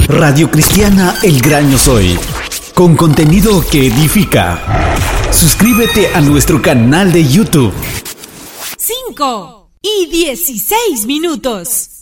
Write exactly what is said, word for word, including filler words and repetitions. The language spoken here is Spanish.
Radio Cristiana El Gran Yo Soy, con contenido que edifica. Suscríbete a nuestro canal de YouTube. cinco y dieciséis minutos.